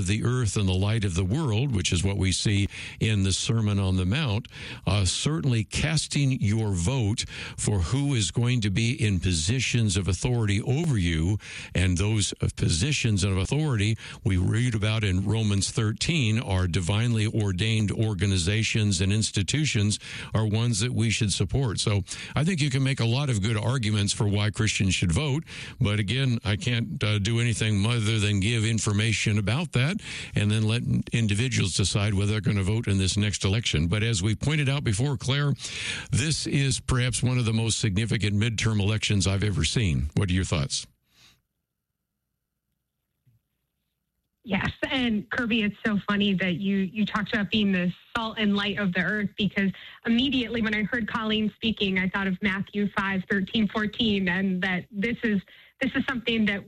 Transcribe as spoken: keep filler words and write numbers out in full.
of the earth and the light of the world, which is what we see in the Sermon on the Mount, uh, certainly casting your vote for who is going to be in positions of authority over you. And those positions of authority we read about in Romans thirteen are divinely ordained organizations and institutions are ones that we should support. So I think you can make a lot of good arguments for why Christians should vote. But again, I can't uh, do anything other than give information about that and then let individuals decide whether they're going to vote in this next election. But as we pointed out before, Claire, this is perhaps one of the most significant midterm elections I've ever seen. What are your thoughts? Yes, and Kirby, it's so funny that you you talked about being the salt and light of the earth, because immediately when I heard Colleen speaking, I thought of Matthew five, thirteen, fourteen, and that this is this is something that